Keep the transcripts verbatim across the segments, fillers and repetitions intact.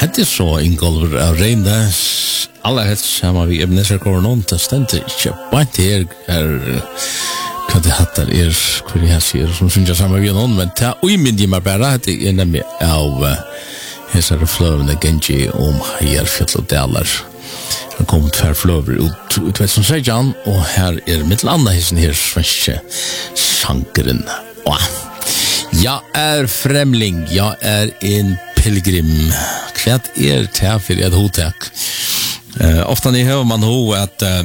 hette så Ingolfur av Reine, aller helst sammen vi Ebenezer Koronon, det stendte ikke bare her, er, hva det heter er, hva det her sier, som synes jeg sammen vi noen, men ta uimindi meg bare, det er nemlig av hesare fløvende Genji om heier fjalladalar. Han kom tvær fløver ut, ut vet som sier Jan, og her er mitt landa hessen her svenske sangeren. Åh. Jeg er fremling, jeg er en pilgrim. Hva er det for et hotek? Uh, ofte ni hører man ho at uh,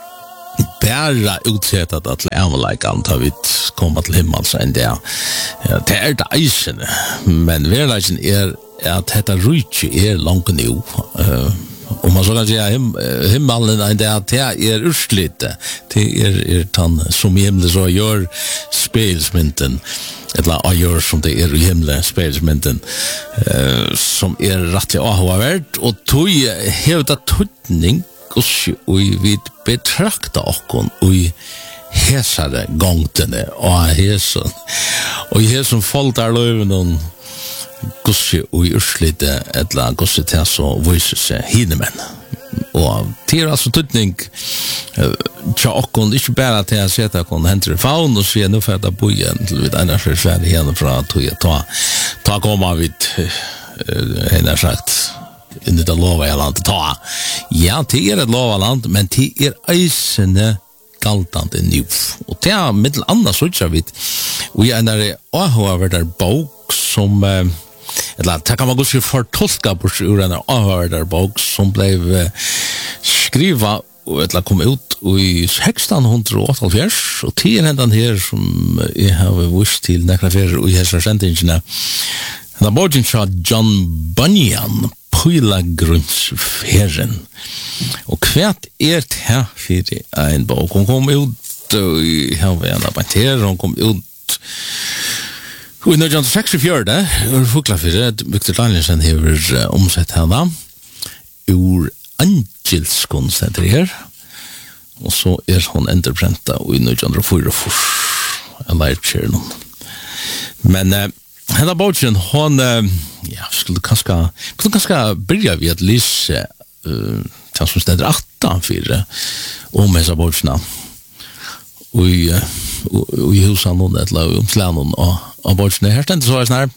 bare utsettet til avleikene tar vi kommet til himmel så enn det. Ja, det er det eisene, men verleisen er at dette rydtje er langt nå. Uh, Om man så kan säga him, himmelen är det att det är urslitet. Det är, är han som i himlen så gör spelsmynten. Eller gör som det är i himlen spelsmynten. Uh, som är rätt avhåvärt. Och tog hävda tutning och vi betrakta okon och i hesare gångtene och heson. Och heson foltar löven och gosse og i urslite etla gosse til så vise seg hinemenn. Og til altså tøtning tja okkon, ikke bare til å sette okkon henter i faun og se nå for at bojen til vi ennå for svære igjen fra tog ta ta koma vidt henne sagt inni det lova jeg land ta. Ja, til er et lova land, men til er eisene galtande nu. Og til er mittel annet så vidt og jeg ennå har vært der bok som eller det kan man gå sig fortolka på ur en avhörda bok som blev uh, skriva och eller kom ut i sextonhundraåttioåtta och tio händan här som jag har visst till några för i hela sentenserna. Den boken sa John Bunyan Pilgrimsfärden. Och kvärt är det här för en bok. Hon kom ut i havena banter hon kom ut i nitton sextiofyra, ur Fuglafyrre, Victor Danielsen hever omsett henne, ur Angelskon steder her, og så er hon enderbrenta i nitton fyrtiofyra, jeg lært kjær noen. Men uh, henne bautjen, hon, uh, ja, skulle kanskje, kunne kanskje byrja vi at lyse uh, til som steder åtta fire om hessa bautjena, og i, uh, i husan noen, eller om slænen og og bortsene her stendte så er sånn her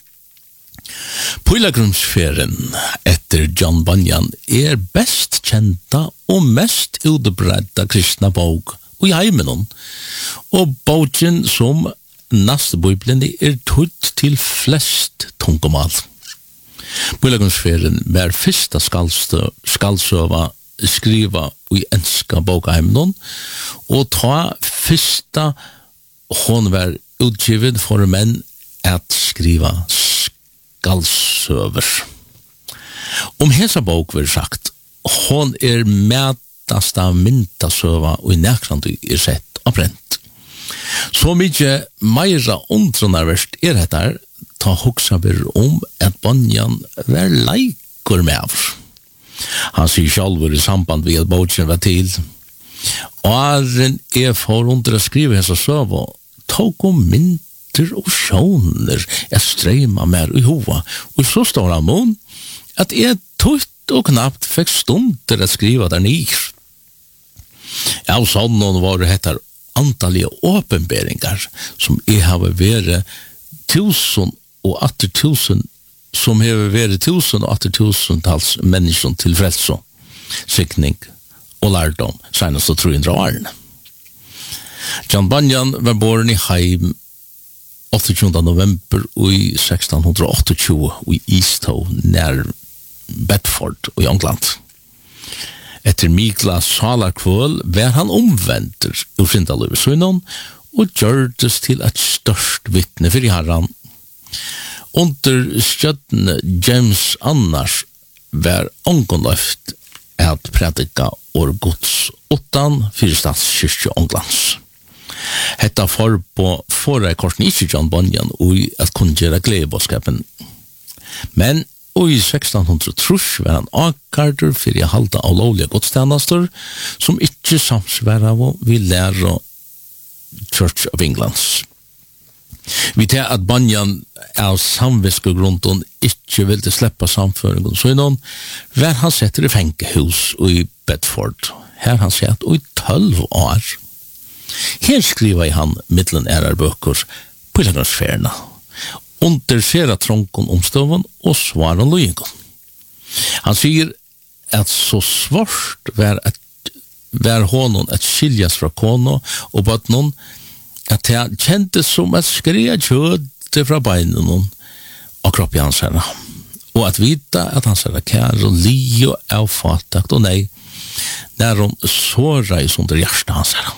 Pilgrimsfärden etter John Bunyan er best kjenta og mest utbredda kristna bok og i heimen og boken som neste bibelen er tutt til flest tungomal. Pilgrimsfärden var fyrsta skaldsøva skriva i enska bokheimen og ta fyrsta hon var utgiven for menn at skriva skaldsøver. Om hesa bok vil sagt, hon er metast av myntasøva og i nekrand er sett og brent. Så mykje meira undrunarverst er dette ta hoksa bir om at Bunyan var leikur med av. Han sier sjálfur i samband ved at boken var til. Og er er for under å skrive hesa søva tog om mynter og sjåner jeg strøyma mer i hova og så står han mån at jeg tøtt og knapt fikk stunder å skrive der nyr. Ja, sånn var det hettar antallige åpenberingar som jeg har vært tusen og atter tusen som har vært tusen og atter tusentals mennesker til frelse, sikning og lærdom senest og trehundra årene. John Bunyan var born i Heim åttioåttonde november i sextonhundraåttiotvå i Easthoe nær Bedford i England. Etter mikla salarkvål var han omventer ur syndaløve sønnen og gjørtes til et størst vittne for i herran. Under støttene James Annars var ångonløft at predika or Guds åttan fyrir statskyrkje Englands. Hetta for på forra korsen ikke John Bunyan og at kunne gjøre gledebåskapen. Men og i sextonhundratre var han akkarder for å halda av lovlige godstjenester som ikke samsværa av vi lærer Church of Englands. Vi tar at banjan av samviskegrunden ikke ville släppa samføringen, så innan var han setter i fengehus i Bedford. Her han sett i tolv år. Her skriver han mittlen ærerbøker på Pilgrimsferierna, undersera tronken om støven og svaren løyingen. Han sier at så svårt var, at, var honom at skiljas fra kona og bøtnen, at det kjentes som at skreia kjød fra beinen og kropp i hans herre. Og at vita at hans herre kære og li og avfatakt og nei, når hun såra i sånt hjärsta hans herre.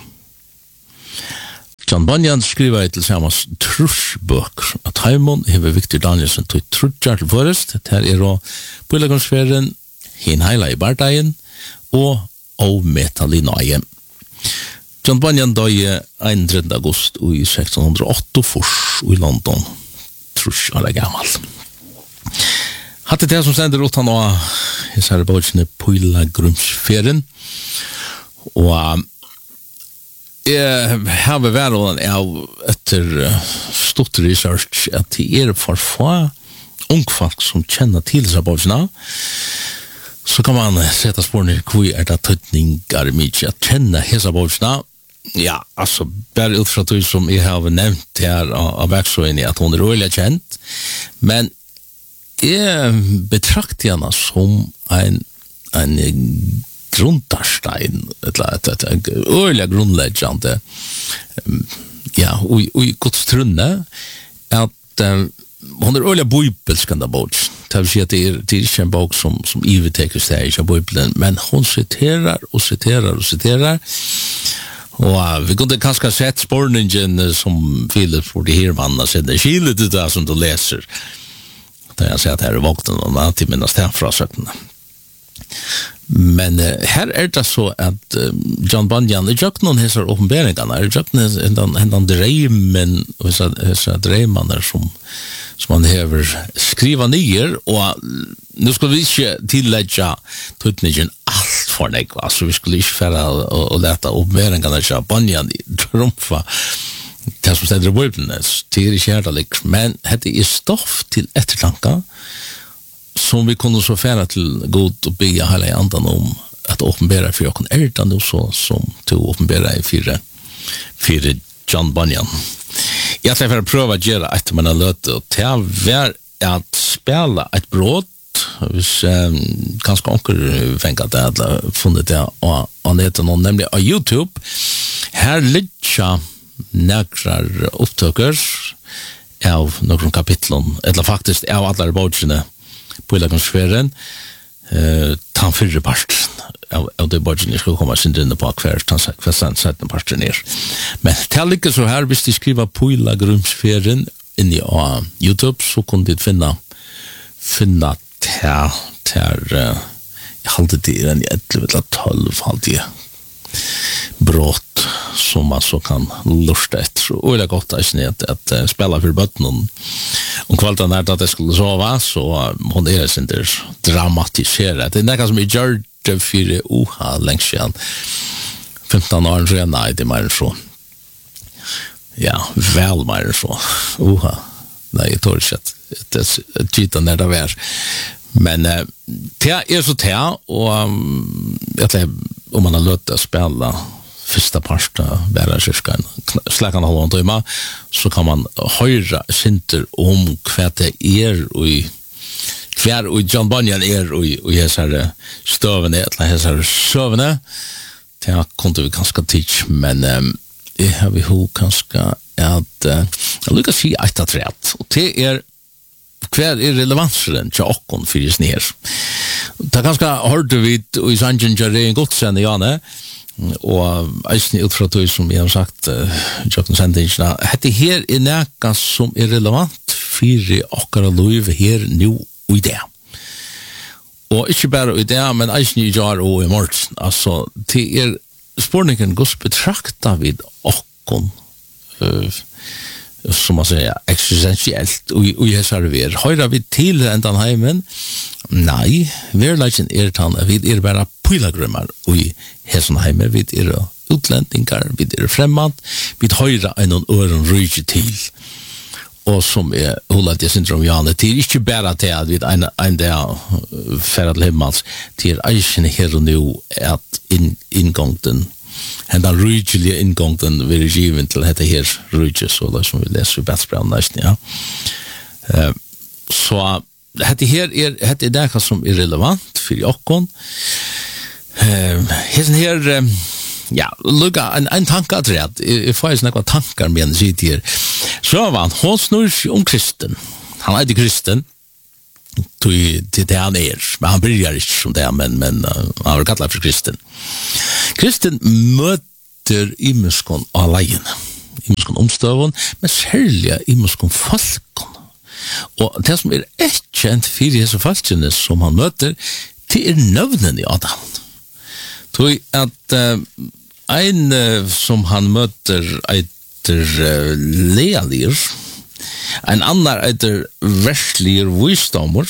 John Bunyan skriver i tilsammans trusbøker at Heimon hever Victor Danielsen til trutjar til forrest. Her er å Pilgrimsferien, hin heila i bardagen og og metal i nøye. John Bunyan døye einogtredje august i sekstenhundraåtte i London. Trus han er gammal. Hatte det som sender ut han og jeg ser bøkene Pilgrimsferien. Og jeg har vært av etter stort research at det er for få ungfolk som kjenner til seg bøkene. Så kan man sette spørsmål hvor er det tøtninger mye at kjenne hese bøkene. Ja, altså, bare ut fra det som jeg har nevnt her av verksøyene, at hun er rolig kjent, men jeg betrakter henne som en, en grundarstein, et eller annet, øyelig grunnleggende, ja, og, og Guds trunne, at um, hun er øyelig bibelskende bok. Det vil si at det er, det er ikke en bok som, som iveteker seg ikke av Bibelen, men hun siterer og siterer og siterer, og uh, vi kunne kanskje sett spårningen som Philip for de her vannene siden, kile til det som du leser. Da jeg sier at her er vokten og man til minnes det fra søttene. Men uh, her er det så at uh, John Bunyan er gjør noen hesser åpenberingene, er gjør noen hendan dreimen, hesser dreimene som, som han hever skriva nyer, og nu skal vi ikke tillegge tøtningen alt for deg, altså vi skulle ikke fære og, og lete åpenberingene til Bunyan i trumfa det som steder i Bibelen, det er ikke hjertelig, men dette er stoff til ettertanka som vi kunne så fære til god og bygge hele andan om at åpenbære for åkken er det nå så som til å åpenbære i fire, fire John Bunyan. Jeg tror jeg prøver å gjøre etter man har løte, og til å være at spille et bråd, hvis um, kanskje onker fengt det, eller funnet det og, og nede noen, nemlig av YouTube, her ligger nekrar opptøkker av noen kapitlen, eller faktisk av alle bøkene på Pilgrimsferien, uh, ta en fyrre part av, av det bøkene jeg skal komme sin inne på hver, hver sette parten er. Men det ligger så her, hvis de skriver Pilgrimsferien inni av YouTube, så kunne de finne finne til til uh, jeg halte det i en elleve eller tolv halte brått som man så kan lusta etter og det er godt at, at uh, spela for bøtten om, om kvalten er at jeg skulle sove så uh, hun er sin der dramatisere det er nekka som jeg gjør det for oha lengst siden femten år så nei, det er mer så ja, vel mer så oha nei, jeg tror ikke at det er tyta når det er men uh, det er så det og um, jeg tror om man har løtt å spille första parsta vara kyrkan släkan hålla on toima så kan man höra synter om kvärt det är och kvar och John Bunyan är och och jag säger stöven det eller jag säger sövne det kunde vi kanske teach men um, det har vi hur kanske att uh, Lucas he att det rätt och det är kvar är relevansen till och för just ner det kanske hörde vi i Sanjen Jare gott sen ja ne og eisen ut fra det som jeg har sagt uh, Jøkken Sendingene dette her er nækka som er relevant for okkara liv her nå og i det og ikke bare i det men eisen i jar og i morgen altså det er spørningen gos betrakta vid okkon uh, som man sier existentielt og, og jeg sier vi er høyra vi til endan heimen nei, verleikken er tann vi er bare pilgrimer og i hessen heimen vi er utlendingar vi er fremmant vi høyra en øren rydde til och som är hållet det syndrom Janne till inte bara till att vi en en där för att himmels till eisen här och nu att in ingången and den rujliga ingången vill given till detta här rujus så som vi läser bäst bra nästan ja eh så detta här är detta är det som är relevant för Jakob eh här ja, lukka en, en tanke at rett. Jeg får ikke noen tankar med en sitt her. Så var han, hon snur seg om kristen. Han er ikke kristen, til det han er. Men han bryr ikke som det, men, men uh, han var kallet for kristen. Kristen møter imenskon alene. Imenskon omstøven, men særlig imenskon folkene. Og det som er ikke kjent for disse folkene som han møter, det er nøvnen i Adam. Tror at uh, en uh, som han møter etter uh, lealir, en annan etter verslier visdommer,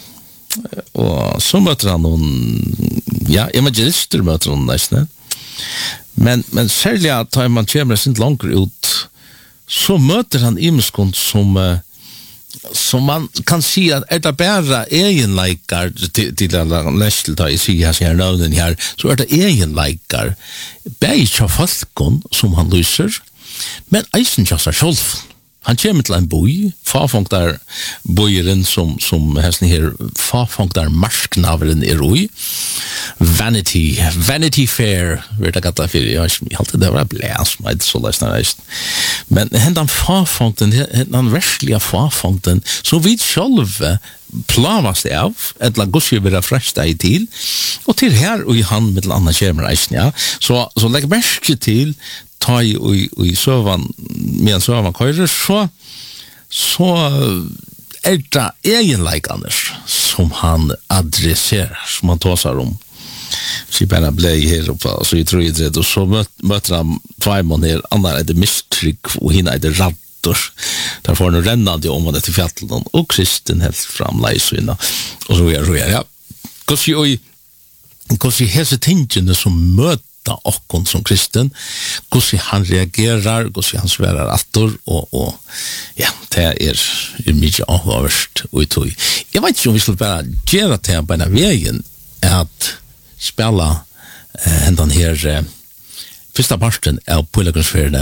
og så møter han noen, ja, evangelister møter han nesten, men, men særlig at man kommer sin langt ut, så møter han imenskon som uh, som man kan si at er det bare egenleikar til, til Lestel da jeg sier her navnen her, så er det egenleikar bare ikke folkene som han lyser, men eisen ikke seg selv. Han kommer til en boi, fafong der boieren som, som hesten her, fafong der marsknaveren er ui, Vanity, Vanity Fair, vet jeg gata for, jeg har alltid det var blæs, men så løsner reist. Men hendan fafongten, hendan verslige fafongten, som vi sjølve plavast av, etla gusje vera fresta i til, og til her og i han med anna kjermer reisen, ja. Så, så legg merke til, ta i, i, i søvan, medan søvan køyrer, så, så er det egenleikene som han adresserer, som han tåsar om. Så jeg bare ble her oppe, så jeg tror jeg det, og så møter han tveimån her, annar er det mistrykk, og henne er det radder. Der får han rennende om det til fjallet, og kristen helt fram leisøyna, og så er det, ja. Hvordan jeg hese tingene som møter okkon som kristen, hvordan han reagerar, hvordan han sverar attor, og, og ja, det er, er mye avhørst og i tog. Jeg vet ikke om vi skulle bare gjøre det på en veien, at spela eh, hendan her eh, første parten av Pilgrimsferien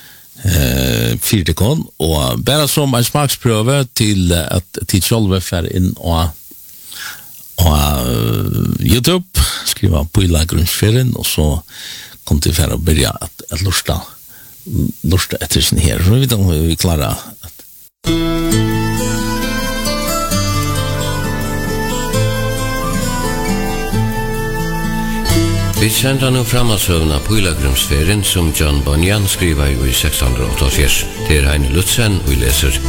eh, fyrtikon, og bare som en smaksprøve til at tid sjølve fer inn og og uh, YouTube, skriva Pilgrimsferien, og så kom til for å begynne at, at lusta, lusta etter sin her. Så vi vet om vi klarer at Vi sender nå frem av søvna Pilgrimsferien som John Bunyan skriver i sexton åttaogfyrre. Det er Heine Lutzen, og vi leser.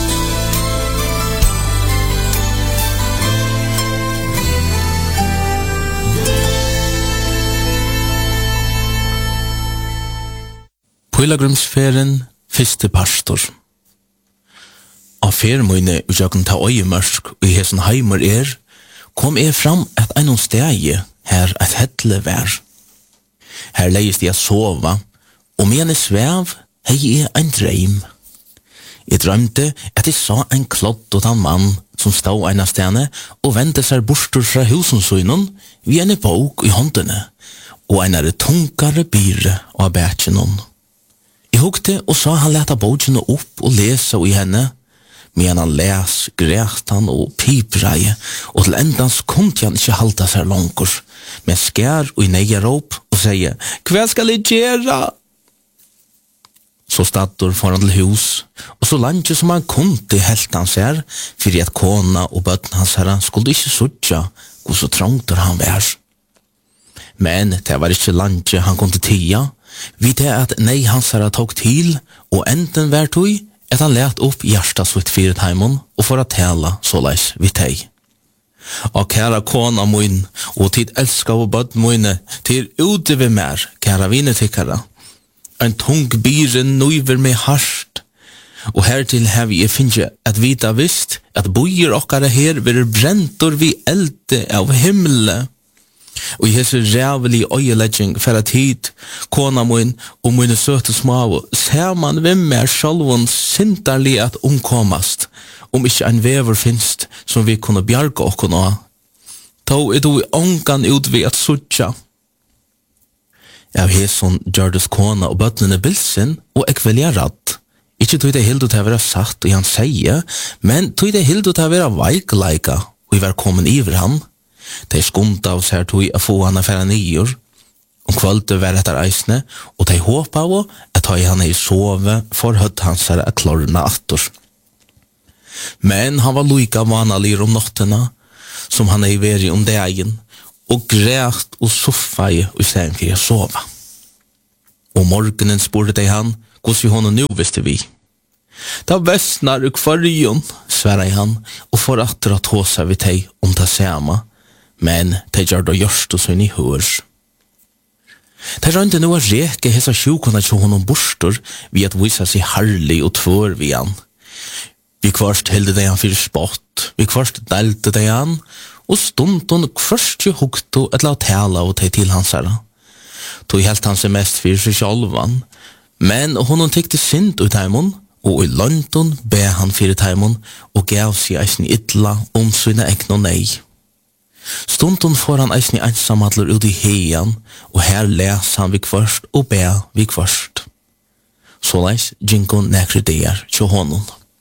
Pilgrimsferien, første pastor. Av fermøyne utjøkken ta øyemørsk og i hesen heimer er, kom jeg fram et einon stegi her et hedle vær. Her leist jeg sova, og mene svev hei jeg ein dreim. Jeg drømte at jeg sa en klodd og en mann som stod en av stene og vendte seg bortur fra husensøynen vi en bok i håndene, og en er tungare byre av bætjenon. Jeg hukte og sa han leta bøkene opp og lese i henne, men han les, græt han og pipreie, og til endans kunne han ikke halda seg langer, men skær og i neieråp og sier, «Hva skal jeg gjøre?» Så stadder foran til hus, og så langt som han kunne helt han ser, fordi at kona og bøtten hans herre skulle ikke sutja, hvor så trångter han vær. Men det var ikke langt han kunne tia, vi det at nei hans herre tok til, og enden vær tog, at han let opp hjertet sitt fyret heimon, og for å tale såleis vi teg. Og kæra kona mun, og tid elska og bøtt mune, til ute ved mer, kæra vinetikkara. En tung byre nøyver med harst, og hertil har vi finne at vita visst, at bojer okkara her vil brentor vi elde av himmelen. Og i hese rævelig øyelegging for at hit, kona min og mine søte små, ser man hvem mer sjálvun sintarlig at omkomast, om ikke ein vever finst som vi kunne bjarga okkon av. Tå er du i ångan ut ved at suttja. Av heson gjørdes kona og bøtnene bilsen, og ek velja ratt. Ikke tog det hildo til å være satt og han sier, men tog det hildo til å være veikleika, og i var kommet iver han. De skumta av seg tog å få han affæra nyer, om kvöldet var etter eisne, og de håpa av at tog han i sove for høtt hans her at klorna attor. Men han var loika vanalig om nottena, som han er veri om dagen, og græt og soffa i stedet for å sova. Og morgenen spurte de han, hvordan hon nu visste vi. Da vestnar uk fargen, sverre han, og for atter at håsa vi teg om det samme, men de gjør da gjørst og sånn i hør. De rønte nå å reke hesa sjukona til honom bostor ved at visa seg herlig og tvør vi han. Vi kvarst helde de han fyrir spott, vi kvarst delte de han, og stundon kvarst jo hukto et la tala og teg til hans herra. Tog helt han seg mest fyrir seg sjálvan, men honom tykte synd ut heimon, og i London be han fyrir heimon og gav seg eisen illa om sine egn og nei. Stundon får han eisen ensamadler ut i heian, og her les han vi kvarst og be vi kvarst. Så leis jinko nekri deir til honom.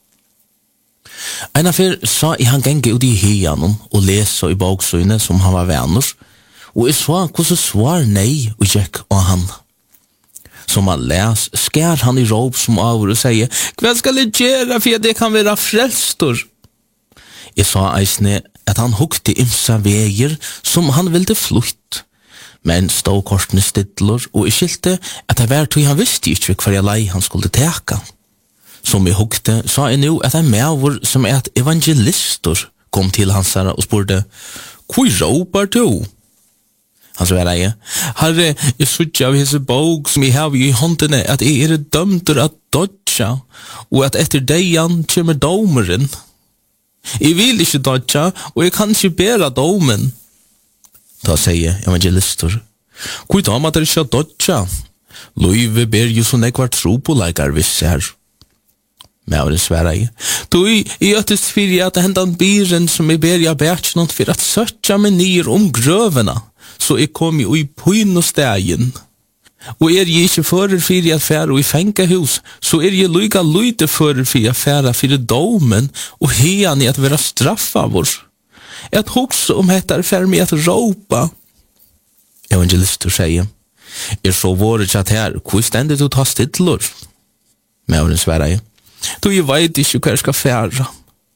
Ein affyr sa i han genge ut i heian og lesa i bogsøyne som han var venner, og jeg sa hvordan svar nei og gikk av han. Som han les, skær han i råp som avur og sier, hva skal jeg gjøre for at det kan være frelstor? Jeg sa eisne at han hukte imsa veier som han ville flutt, men stå korsene stidler, og jeg skilte at det var tog han visste ikke hva jeg lei han skulle teka. Som jeg hukte, sa jeg nå at en mevor som er et evangelistor kom til hans herre og spurte, hvor råpar du? Han svarer jeg, herre, jeg sutja av hese bog som jeg har i håndene at jeg er dømter at dodja, og at etter deian kommer domeren. Jeg vil ikke dodja, og jeg kan ikke bæra domen. Da sier evangelistor, hvor da må dere ikke dodja? Løyve ber jo så nekvar tro på leikar visse her. Mauren svarer jeg, du i øttest fyrir at hendan biren som jeg ber jeg bært noen for at søtja meg nir om grøvena, så jeg kom jo i pøyn og stegen. Og er jeg ikke fører for jeg færa og i fengahus, så er jeg lyga lyte fører for jeg færa for domen og hean i at være straffa vår. Et hokse om hette er færre med at råpa. Evangelister sier, er så våre tjatt her, hvor stendet du ta stidlor? Mauren svarer jeg, du jeg vet ikke hva jeg skal færa.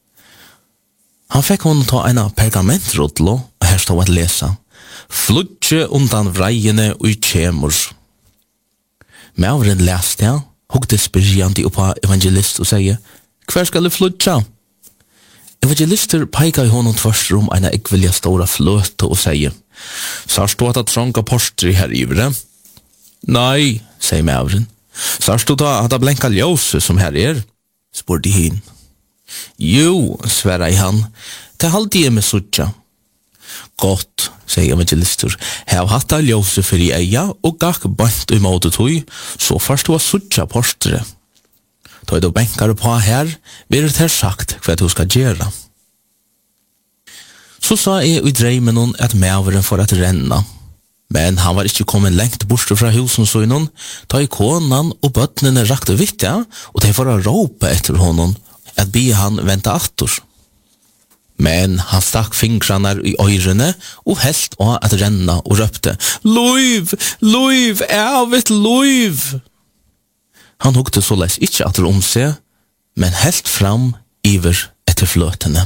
Han fikk hon ta en pergamentrotlo, og her stod at lesa, flutje undan vreiene og kjemur. Mauren leste jeg, hugde spyrjandi oppa evangelist og sier, hver skal du flutja? Evangelister peika i honom tvers om en ekvilja stora fløte og sier, sars du at det trånga postri her ivre? Nei, sier Mauren. Sars du da at det blenka ljøse som her er? Spurte hin. Jo, sverre i han, det halde jeg med sutja. Godt, sier evangelister, hev hatt av ljøse for i eia, og gakk bant i måte tog, så først du har sutja postere. Da du benkar på her, vil det her sagt hva du skal gjøre. Så sa jeg i dreimen hon at maveren for at renna, men han var ikke kommet lengt bort fra husen så innan, da i konan og bøttene rakte vittja, og de får råpe etter honom, at bi han vente attor. Men han stakk fingrarna i øyrene og helt av at renna og røpte, «Løyv! Løyv! Ævet løyv!» Han hukte så leis ikke atter om seg, men helt fram iver etter fløtene.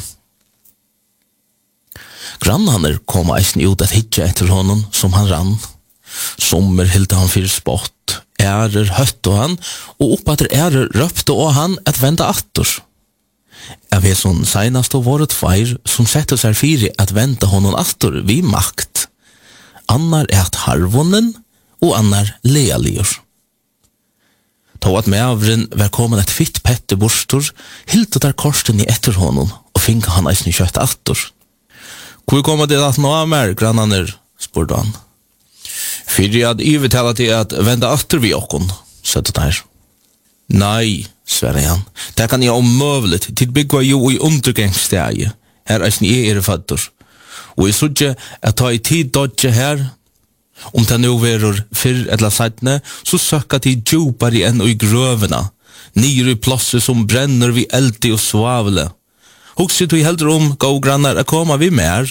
Grannhaner kom eisen ut at hitje etter honom som han rann. Sommer hilde han fyrir spott, ærer høtte han, og oppatter ærer røpte og han at vende attor. Jeg vet sånn senast og våre tveir som setter seg fyrir at vente honom attor vi makt. Annar er at harvonen, og annar lealigur. Ta at mevren var kommet et fitt pette borstor, hilde der korsten i etter honom, og finka han eisen kjøtt attor. Hvor kommer det at nå av mer, grannaner? spurte han. Fyrir at I vil tala til at venda atter vi okkon, søtte der. Nei, sverre han, det kan jeg omøvlet, til byggva jo i undergangsstegi, her eisen jeg er fødder. Og jeg sudje at ta I tid dodje her, om det nu verur fyrr eller seitne, så søkka de djupare enn i grøvena, nyr I plosset som brenner vi eldi og svavle. Hugsi du heldur om, gå grannar, a koma vi mer?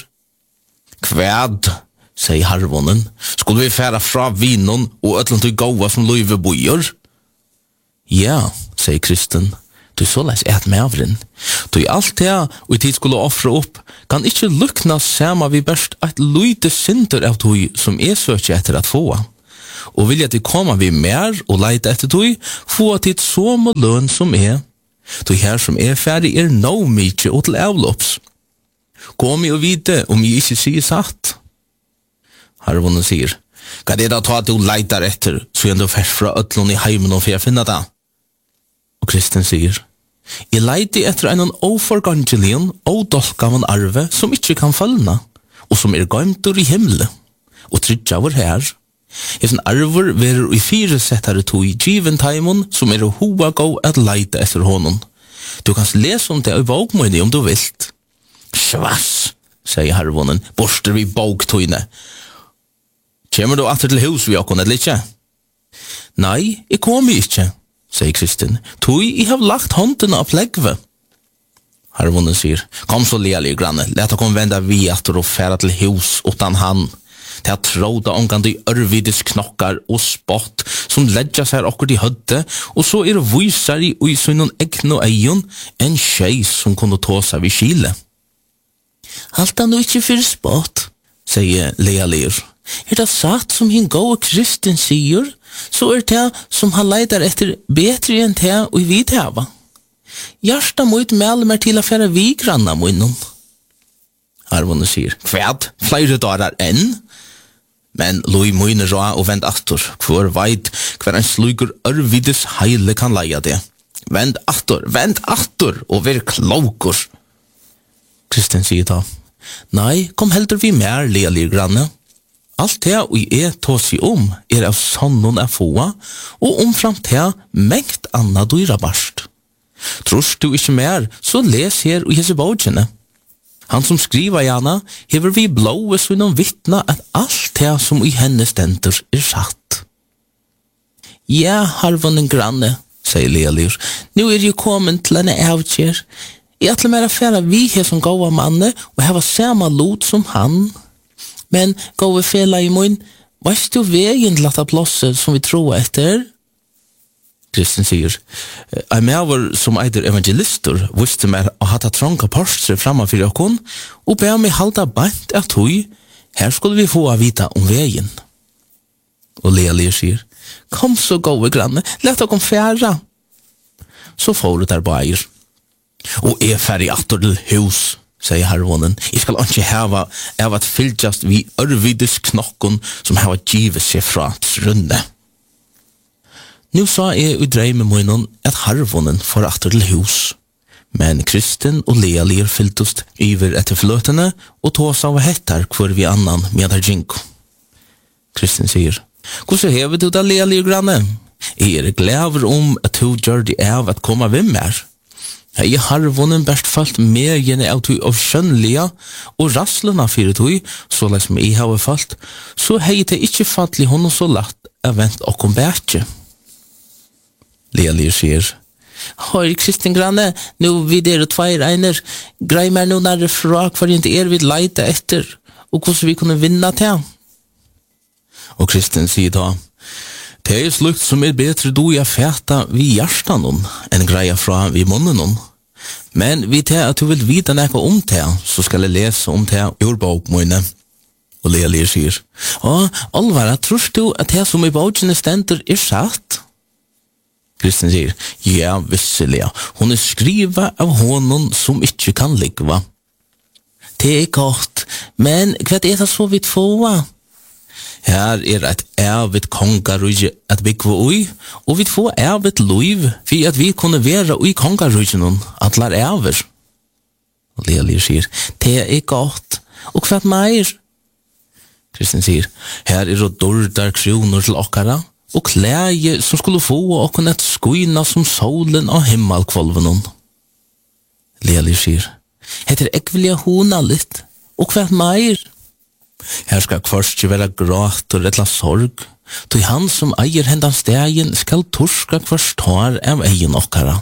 Kvæd, sier harvonen, skulle vi færa fra vinon og ötlant du gåa som løyve bojor? Ja, sier Kristen, du så leis et mevren. Du I alt det, og I tid skulle offre opp, kan ikkje lukna sama vi best eit løyde synder av tog som er søkje etter at få. Og vilja til koma vi mer og leite etter tog, få til som og løn som er. Tog her som er ferdig er no mykje og til avlopps. Kom I og vite om I ikke sier satt. Harvonen sier, hva er det da ta at du leitar etter, så gjør du først fra øtlån I heimen og for jeg finner det? Og Kristen sier, jeg leiti etter en oforgangelien og dolkavan arve som ikke kan fallna, og som er gøymtur I himmelen, og tryggja vår her. Hesen arver verur I fire settare to I giventaimon som er hoa gå at leite etter honom. Du kan lese om det I bókmøyni om du vilt. Svass, sier harvonen, borster vi bóktøyne. Kjemmer du atter til hus vi okkon, eller ikkje? Nei, jeg kommer ikkje, sier Kristin. Tui, jeg har lagt håndene av plegve. Harvonen sier, kom så lelig, granne, let okkom venda vi atter og færa til hus utan han. Det har tråda omgående I ørvides knokkar og spott som ledja seg okkur I hødde, og så er vysar I og I sønnon egn og eion en tjej som kunne ta seg vid kile. Halt han ikkje fyrir spott, sier Lea Leir. Er det satt som hin gode Kristin sier, så er det som han leidar etter betre enn det og I vid heva. Hjärsta mot melmer til å færa vi granna munnen. Harvonen sier, kvæd, flere dagar enn? Men loi møyne råa og vend atter, hvor veit hver en slugur ørvides heile kan leia det. Vend atter, vend atter, og vær klokur. Kristin sier da, nei, kom heldur vi mer, lealir granne. Alt det og er tås I om er av sonnon av foa, og omframt det mengt anna dyra barst. Trors du ikkje mer, så les her og hese bautjene. Han som skriva gjerne, hever vi blåe så innom vittna at alt det som I henne stender er satt. Ja, harvonen granne, sier Lealir, nu er jo kommet til en avkjer. Jeg ætler mer affæra vi her som gåa manne og heva samme lot som han. Men gåa fela I mun, veist du vegen til at ha plåse som vi tror etter? Kristen sier, jeg mever som eider evangelister visste meg å ha tatt trånga porstre framme for okkon, og be meg halda bant at hui, her skulle vi få å vita om vegen. Og Lealir sier, kom så gode granne, let okkom færa. Så får du der bæger. Og er ferdig atter til hus, sier harvonen. Jeg skal ikke heva av at fylgjast vi ørvides knokkon som heva givet seg fra trunne. Nu sa jeg I dreime munnen at harvonen får atter til hus. Men Kristen og Lealir fylltust iver etter fløtene og tås av hettar hvor vi annan med her jinko. Kristen sier, hvordan hever du da Lealir granne? Jeg er glæver om at du gjør det av at komme ved mer. Jeg harvonen best falt mer gjerne av tog av skjønnlige og rasslene fyrir tog, så leis som jeg har falt, så hei det ikke falt I honom så latt av vent okkom bætje. Lealir sier, hoi Kristin granne, nu vid er og tveir einer, grei mer nu nærre fra hver ikke er vi leite etter, og hvordan vi kunne vinna til. Og Kristin sier da, det er slukt som er bedre du jeg fæta vi hjertanon, enn greia fra vi munnenon. Men vi til at du vil vite nekka om det, så skal jeg lese om det ur bókmøyne. Og Lealir sier, å, Alvara, tror du at det som I bókene stender er satt? Kristen sier, ja, visselig, hun er skriva av honom som ikke kan ligva. Det er godt, men hva er det så vidt få? Her er et evet kongarøyge at byggva ui, og vi får evet loiv, for at vi kunne være ui kongarøygenon, at lar over. Og Lealir sier, det er godt, og hva meir? Kristin sier, her er det dårdar kronor til okkara, og klæje som skulle få okkon et skuina som solen av himmelkvolvenon. Leli sier, heter ek vilja hona litt, og hva meir? Her skal først ikke være gråt og rettla sorg, tog han som eier hendan stegen skal torska først tar av egen okkara.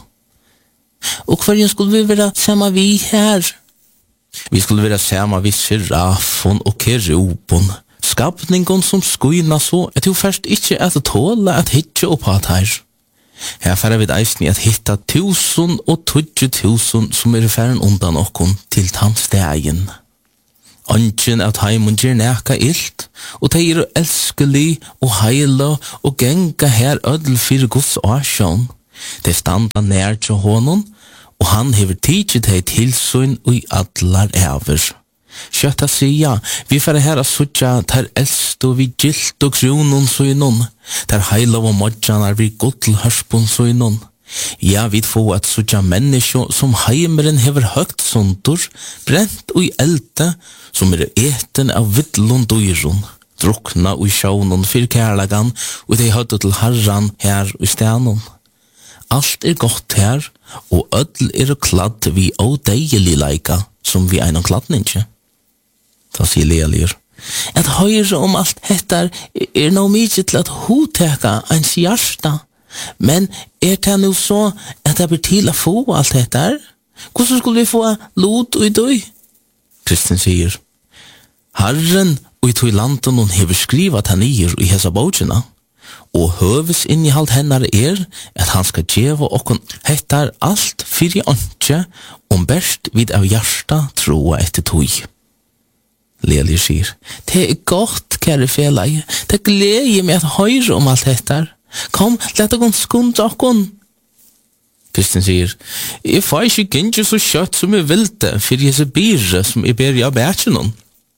Og hverjen skulle vi være samma vi her? Vi skulle være samma vi serafon og kerubon, skapningen som skuina så, at jo først ikke at tåle at hitje opp at her. Her færre vi eisni at hitta tusen og tudje tusen som er færen undan okkon til tannstegen. Angen at heimun gjer neka ilt, og de er elskelig og heila og genga her ødel fyrir Guds årsjån. De standa nær til honom, og han hever tidset hei tilsyn og i allar ever. Kjøtta sia, vi færre her a sutja ter elst og vi gilt og kronon søynon, ter heila og modjanar vi gottel hørspon søynon. Ja, vi får at sutja menneskjo som heimeren hever høgt sondur, brent og i elte, som er eten av vidlund dyron, drukna og i sjånon fyr kærlagan, og de høyde til herran her i stenon. Alt er godt her, og ødel er kladd vi ådeilig leika, som vi einan kladdninge. Da sier Lealier, at høyre om alt hettar er no mykje til at hoteka ens hjärsta, men er det nu så at det blir til å få alt hettar? Hvordan skulle vi få lot og i døy? Kristin sier, Herren og i tog landen hun hever skrivat han nyer i hesa bøtjena, og høves innihalt hennar er at han skal djeva okkon hettar alt fyrir åndsje om best vid av hjärsta troa etter tog. Leli sier, det er godt, kære felai, det gleder meg at høyre om alt hettar. Kom, let okkon skund okkon. Kristin sier, jeg får ikke gynnje så kjøtt som jeg vilte fyrir hese byrre som jeg ber jeg bætjenon.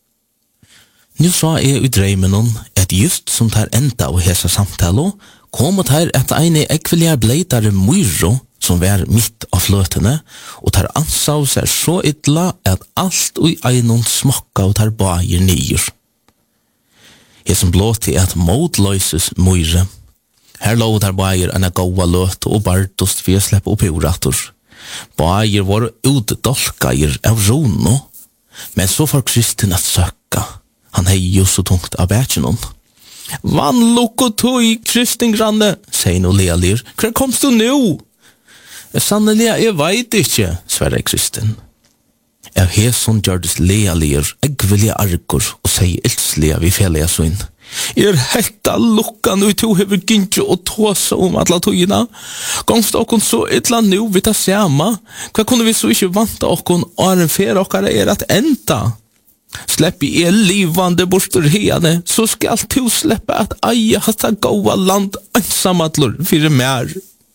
Nu sa jeg i dreimenon at just som tar enda av hese samtalo, kom og tar et ene ekvelige bleidare myro som var mitt av fløtene, og tar ansau seg så ytla at alt og i einon smokka og tar bager nyer. Jeg som blåti at modløyses myre. Her lå tar bager enn a gaua løt og bartost for å slippe opp i orator. Bager var utdolkager av rono, men så får Kristin at søkka. Han hei jo så tungt av bætjenon. Vann lukko tog, Kristin granne, sier no Lealier. Hva komst du nu? Sannelig, jeg veit ikkje, sverre Kristin. Av heson gjørdes Lealier, eggvillige argur, og sier iltslige vi fjellige søyn. Er hetta lukkan ut to hever gynnje og tåsa om atla togina? Gongst okkon så ytla nu vi ta sjama? Hva kunne vi så ikkje vanta okkon åren fer okkara er at enda? Slepp i er livande bostur hene, så skal to sleppa at eie hasta gaua land ansamadlor fyrir mer.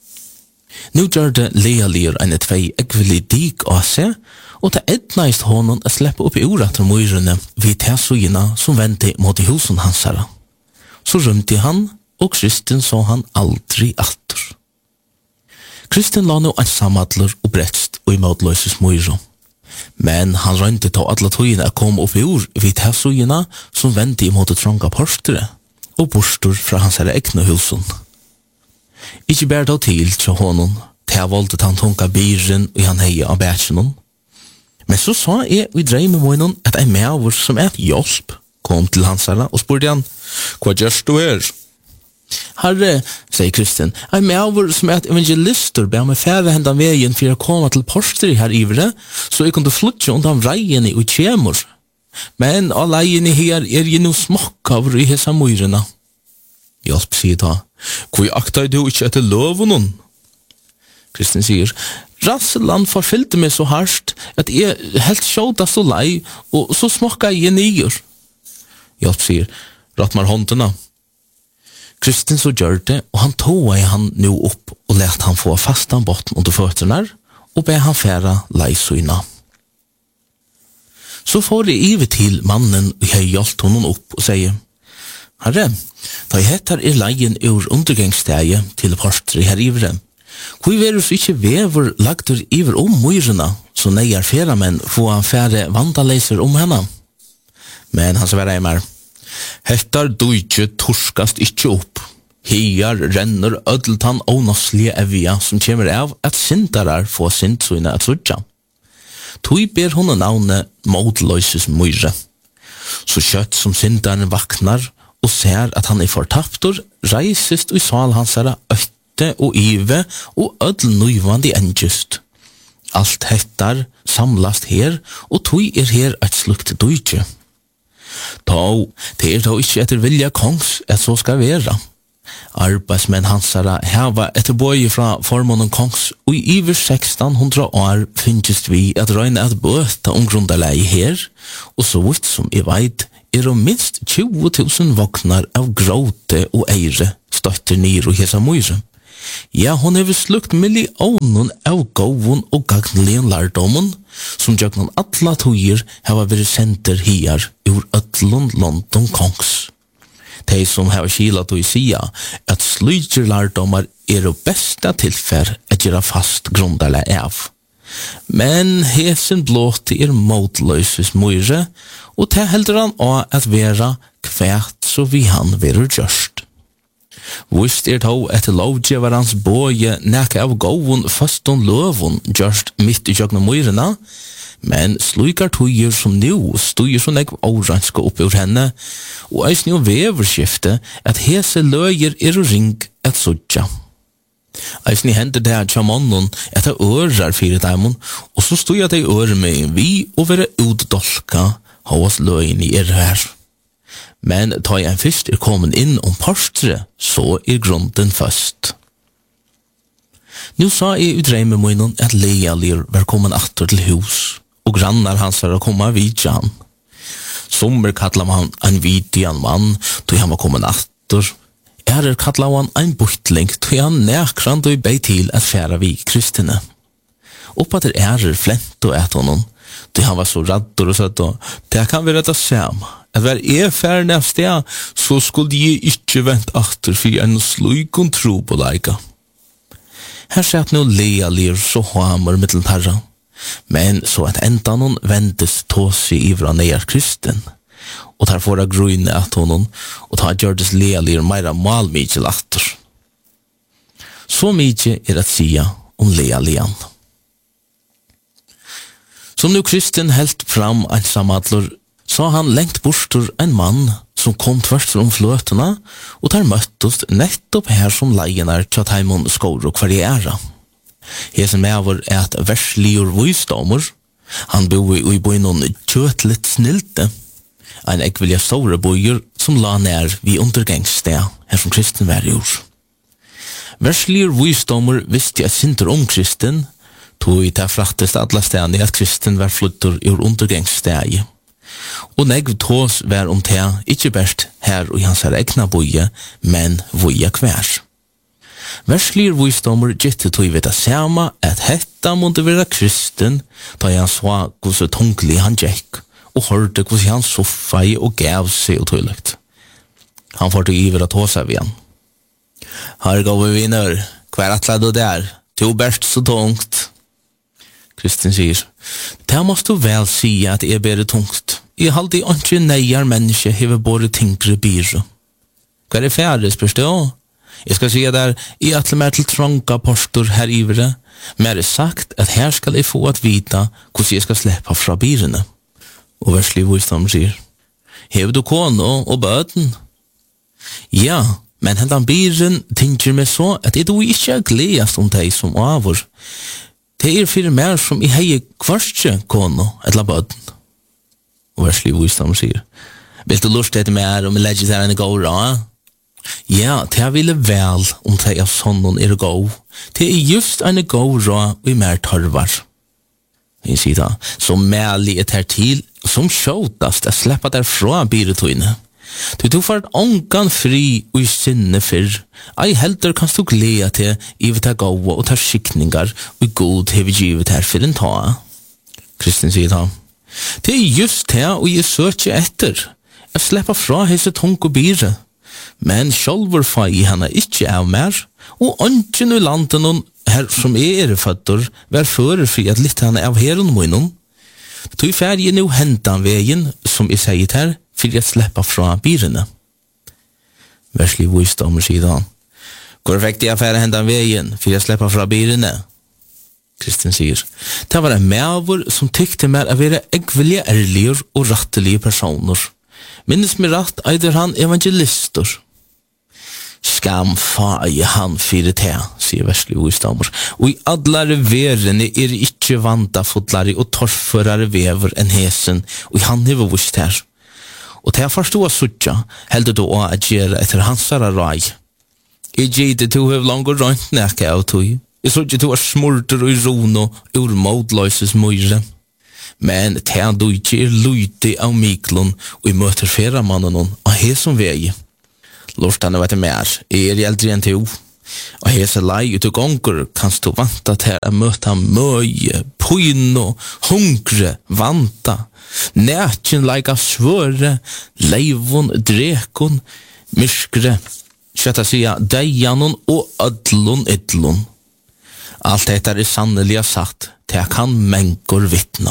Nu gjør det Lealier enn tvei ekvili dig av seg, og ta etnaist honom a sleppa opp i orater myrene vid tesugina som vente mot i husen hansara. Så rymte han, og Kristin så han aldri atter. Kristin la nu ansamadlor og bretst og i måtløses myro. Men han rønte til alle togene å komme opp i ord vid tesugina som vente imot det trånga porstere og bostur fra hans herre egna husen. Ikke bær da til til honom, til jeg valgte han tunga byren og han heia av bætjenon. Men så sa jeg i dreimen moinon at en meavur som et hjelp kom til hans herre og spurte han, hva gjørs du her? Herre, sier Kristin, en meavur som et evangelister ber meg fære hendan veien for å komme til porster her ivre, så jeg kunne flutje undan vreiene og kjemur. Men av leiene her er jeg no smokkavr i hesa myrena. Hjelp sier da, hvor akta du ikke etter loven? Kristin sier, Rasseland forfylte meg så hardt at jeg helt sjådast og lei, og så smokka jeg nyer. Hjelp sier, ratt mar håndena. Kristin så gjør det, og han tog i han nu opp og let han få fastan botten under føtterne, og be han færa leisøyna. Så får jeg ive til mannen og jeg hjelpt honom opp og sier, Herre, da jeg heter er leien ur undergangssteie til portre her ivre, hvor verus ikke vever lagter iver om myrena, så neier færa menn få han fære vandaleiser om henne. Men han svarer meg, Hettar duitje torskast ikkje opp. Hiar renner ødeltan ånåslige evja som kommer av at sindarar få sint søyne at sutja. Tui ber hon navnet modløyses myre. Så kjøtt som sindaren vaknar og ser at han er fortaptor, reisest og sal hansara øtte og ive og ødel nøyvandi endjust. Alt hettar samlast her, og tui er her et slukt duitje. Ta, det er da ikkje etter vilja kongs at så skal vera. Arbeidsmenn hansara heva etter bøye fra formånen kongs, og i iver sexton hundra år finnst vi at røyne at bøta omgrundaleg her, og så vidt som i veit, er det minst tjue tusen voknar av gråte og eire støtter nir og hesa myre. Ja, hon hever slukt millionen av gåvun og gagnligen lærdommen, som jøgnan atla togir heva veri senter hiar ur ötlund London kongs. De som heva kila tog sia at slujger lærdomar er det besta tilfær at gjøre fast grundale av. Men hesen blåti er motløses myre, og te heldur han av at vera kvært så vi han verur gjørst. Vist er tog etter lovgjevarans bøye nekka av gåvun faston løvun gjørst mitt i jøgna myrena, men slukar tøyer som nu støyer så nekv åranska oppi ur henne, og eisni og veverskifte at hese løyer er og ring et sudja. Eisni hender det at sjamannen etter ørar fyrir daimon, og så støyer de ører med vi og være utdolka hos løyen i er her. Men ta jeg først er kommet inn om parstre, så er grunden først. Nå sa jeg utreime munnen at Lealir var kommet atter til hus, og grannar hans var kommet vidja han. Sommer kallar man en vidjan mann, tog han var kommet atter. Ærer kallar man en bortling, tog han nekrand og bei til at færa vi kristine. Oppa til ærer flent og et honom, tog han var så radder og søtt, og det kan være det samme. At hver er færne av sted, så skulle jeg ikke vent atter for en slukon tro på leika. Her sett nå Lealir så hamar mittlen herra, men så at enda noen vendes tåsi ivra near kristen, og tar fåra grunne at honom, og tar gjørdes Lealir meira malmykje atter. Så mykje er at sia om Lealian. Som nu kristen helt fram ensamadlor, så han lengt bortur en mann som kom tvers om fløtena, og der møttes nettopp her som leienar tja taimon skår og karriera. Hesen mever er et versligur vysdommer, han bor i boinon kjøtlet snilte, en ekvilja store boier som la nær vi undergangssted, her som kristen var jord. Versligur vysdommer visste jeg sinter om kristen, tog i det fraktest alle stedene at kristen var flyttur i undergangssted. Og negv tås vær om te, ikkje best her og hans her egna boie, men voia kvær. Verslir vysdommer gitte tog veta sama at hetta måtte være kristen, da han så hvordan tunglig han gikk, og hørte hvordan han soffai og gav seg og tøylagt. Han får til iver at tåsa vi han. Her går vi vinner, hver atla du der, to best så tungt. Kristin sier, det måste du vel si at jeg ber tungt. Jeg halde ikke neier menneske hever både tingre byre. Hva er færre, spørs det også? Jeg skal si at der, jeg atle mer til trånga postor her ivre, men er sagt at her skal jeg få at vita hvordan jeg skal slippe fra byrene. Og verslig visdom sier, hever du kone og bøten? Ja, men hendan byren tenker meg så at jeg do ikke gledast om deg som avur. Det er fyrir mer som i hei kvartje kone etla bøten. Og verslig visdom sier, vil du lust etter mer om jeg legger der en god ra? Ja, det er ville vel om det er sånn er god. Det er just en god ra vi mer tarvar. Jeg sier da, som mælig er her til, som sjåtast er sleppa derfra byretøyne. Du tog for ångan fri og i sinne fyrr. Ei heldur kanst du gleda til i vi ta gåa og ta skikningar og god hevi givet her for en ta. Kristin sier da, det er just det og jeg søker etter. Jeg slipper fra hese tung og byre. Men sjálfur fai hana ikkje av mer, og ønsken i landet noen her som er føtter, vær fører for at litt hana av herren munnen. Tog færg jeg nå hentan veien, som jeg sier her, for jeg slipper fra byrene. Verslig visdom sidan. Går vekk de affære hendan veien, for jeg slipper fra bilene. Kristin sier, det var en mæver som tykte mer å være eggvillige ærlige og rattelige personer. Minnes meg rett eider han evangelister. Skam faie han fyrir te, sier verslig visdommer. Og i adlare verene er ikkje vanta fodlare og torførare vever enn hesen, og han hever vist her. Og til jeg forstod suttja, heldur du å agere etter hansara rai. I gjide du hev langt rønt nekka av tog. I suttja du er smurter og rono ur modløyses møyre. Men til du ikke er luyte av miklon, og i møter fera mannen og hesom vei. Lortane vet mer, jeg er eldre enn til. Og hese lei ut og gonger kanst du vanta til å møta møye, pyno, hungre, vanta, nætjen leika svøre, leivon, drekon, myskre, kjøtta sia deianon og ødlon idlon. Alt dette er sannelig satt, til jeg kan menkor vittna.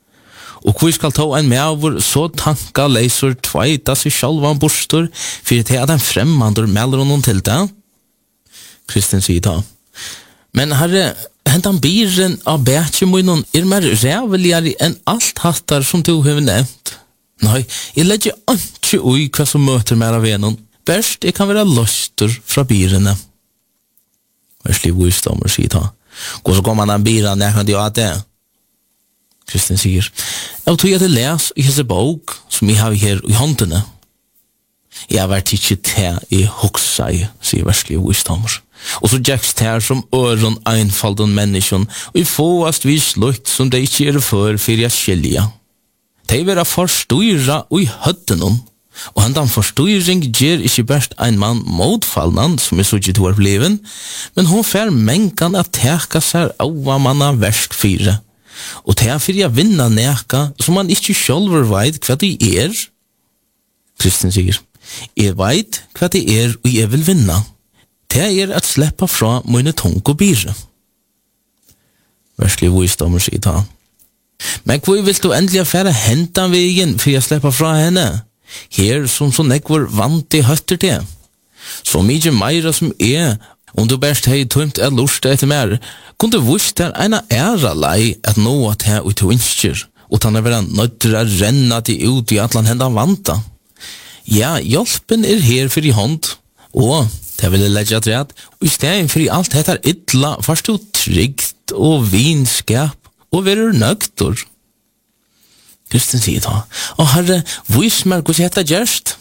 Og hvor skal ta en mæver så tanka leiser tveita seg sjálvan bostor, fyrir til at en fremmandur melder honom til det? Kristin sier da, men herre, hentan biren av bætjemunnen er mer ræveligere enn alt hattar som du har nevnt. Nei, jeg legger ikke ui hva som møter mer av vennen. Verst, jeg kan være løster fra birene. Verslig visdommer sier da, og så kommer han biren nekkant jo at det. Kristin sier, jeg tror jeg til les i hese bok som jeg har her i håndene. Jeg har vært ikke til i hoksai, sier verslig visdommer. Og så gjekst her som øron einfalden menneskjon, og i fåast vi slutt som det ikke er for for jeg skilja. De vera forstøyra og i høtten om, og hendan forstøyring gjer ikke best ein mann motfallnan, som er så ikke to er bliven, men hun fer mengan at teka seg av manna versk fire. Og det er fyrir jeg vinna neka, som man ikke sjálfur veit hva det er. Kristin sier, jeg veit hva det er, og jeg vil vinna. Det er at sleppa fra mine tung og bire. Verslig visdommer sier da. Men hvor vil du endelig affære hentan veien for jeg sleppa fra henne? Her som så nekvar vant i høtter det. Så mykje meira som er, om du best hei tømt er lust etter mer, kunne du vust der eina æra lei at nå at hei ut og innskjer, og tann er vera nøytra renna til ut i atlan hendan vanta. Ja, hjelpen er her for i hånd, og det vil jeg legge at rett, og i stedet for i alt dette er ytla, først du trygt og vinskap, og verer nøgtor. Kristin sier da, og herre, vis meg hvordan dette gjerst?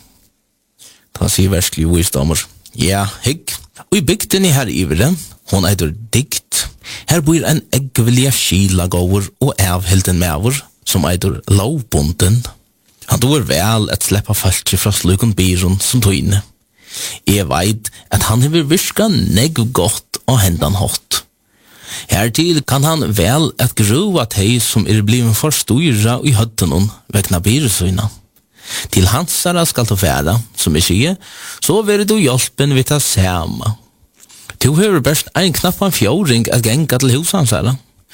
Da sier verslig visdommer, ja, hygg, og i bygden i her ivre, hon eitur dikt, her bor en eggvilja skilagåver og avhelden mever, som eitur lovbunden. Han doer vel at sleppa falskje fra slukon byron som tøyne. Jeg veit at han hever virka negg godt og hendan hot. Hertil kan han vel at grua teg som er bliven forstøyra i høttenon vekna byresøyna. Til hansara skal du færa, som jeg sier, så vil du hjelpen vidt av sama. Du hever best ein knappan fjåring at genga til hushansara.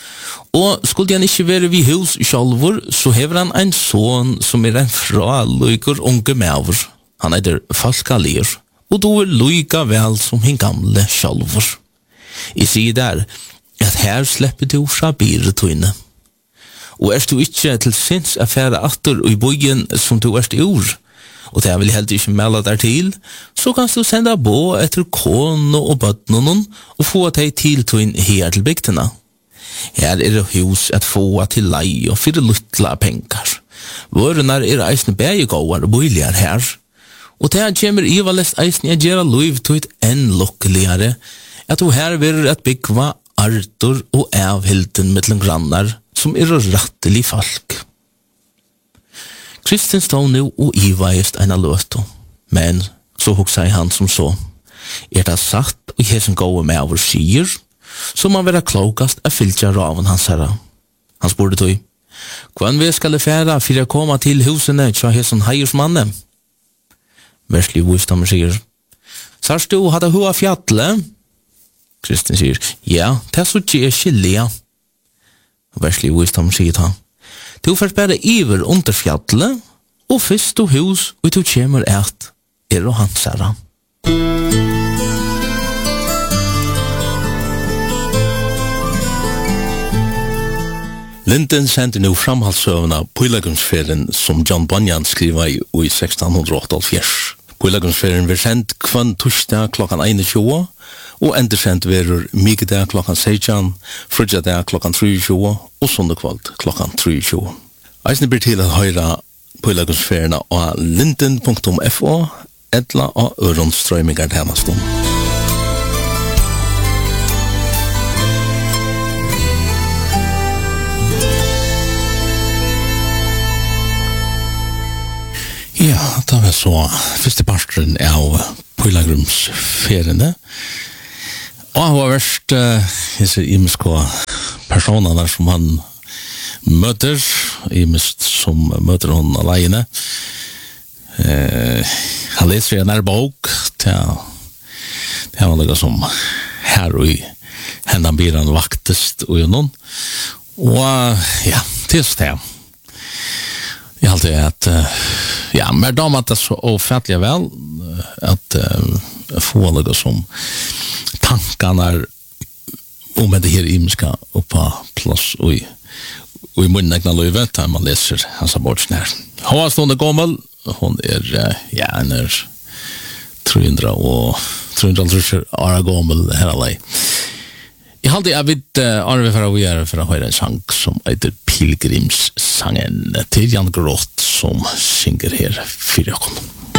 Og skulle han ikke være vid hus sjálfur, så hever han ein son som er en fralugur unge mever. Han er falkalir, og du er luika vel som hin gamle sjálfur. Jeg sier der, at her slipper du fra biretøyne. Og er du ikke til sinns affære atter og i bøyen som du er i ord, og det vil helt ikke melde der til, så kan du sende på etter kone og bøtnen og få deg til tøyn her til bygdene. Her er det hus at få til lei og fyrir luttla penger. Vårene er eisne begegåar og bøyligar her, og det kommer i valest eisne å gjøre liv til et enn lukkeligere, at du her vil et byggva artor og avhilden mellom grannar, som er rattelig falk. Kristin stod nu og ivaist eina løto, men så hugsa han som så, er det sagt og hesen gåe med over sier, så man være klokast a fylgja raven hans herra. Han spurte tog, «Kvann vi skal færa for å komme til husene tja hesen heiersmanne?» Verslig visdommer sier, «Sars du hadde hua fjallet?» Kristin sier, «Ja, det er så ikke skilja.» Verslig visdom sier han, «Du får bare iver under fjallet, og fyrst og hus, og du kommer et, er og hans herra.» Linden sendte nu framhaldsøvna Pøylagumsferien som John Bunyan skriva i, i sexton åttaoghalvfjerds. Pøylagumsferien var sendt kvann torsdag klokkan einogtjúgu og endersendt verur mikedag klokkan sexton, frutjadag klokkan treogtjúgu og sundagkvöld klokkan treogtjúgu. Eisne blir til at høyra Pøylagumsferien av linden punktum fo etla av øronstrøymingar tjenestun. Ja, det var så første parten av Pøylagrumsferiene. Og han var verst disse uh, imiske personer der som han møter, imisk som møter hon alene. Uh, han leser en her bok til det var noe som her og i hendene blir han vaktest og noen. Og uh, ja, til sted. Jeg halte at uh, ja, men de at det så ofattelig vel at uh, få noe som tankarna om det her imiska oppa plass og i, og i munnen egna løyve da man leser hans abortsen her. Hun er stående gammel, hun er, uh, ja, han er trehundra og trehundra år gammel her alai. Jeg halte jeg vidt uh, arve for å gjøre for å høre en sang som heter Pilgrimssangen til Jan Groth som synger her for dere.